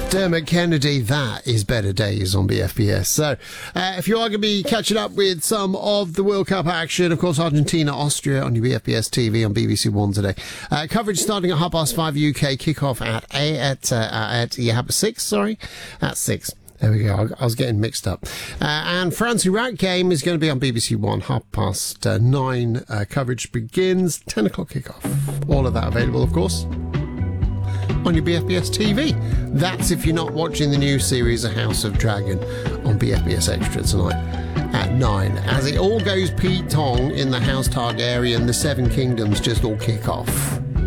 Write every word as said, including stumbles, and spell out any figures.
Dermot Kennedy, that is Better Days on B F B S. So, uh, if you are going to be catching up with some of the World Cup action, of course, Argentina, Austria on your B F B S T V on B B C One today. Uh, coverage starting at half past five U K, kick-off at a, at uh, at yeah, six. Sorry, at six. There we go. I was getting mixed up. Uh, and France-Iraq game is going to be on B B C One, half past uh, nine. Uh, coverage begins, ten o'clock kick-off. All of that available, of course, on your B F B S T V. That's if you're not watching the new series A House of Dragon on B F B S Extra tonight at nine. As it all goes Pete Tong in the House Targaryen, the Seven Kingdoms just all kick off.